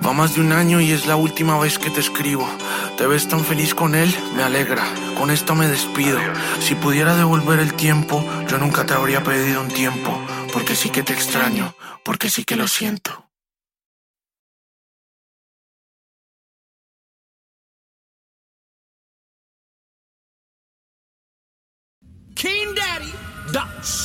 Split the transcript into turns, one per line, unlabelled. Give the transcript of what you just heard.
Va más de un año y es la última vez que te escribo. Te ves tan feliz con él, me alegra. Con esto me despido. Si pudiera devolver el tiempo, yo nunca te habría pedido un tiempo. Porque sí que te extraño, porque sí que lo siento.
King Daddy, Dots.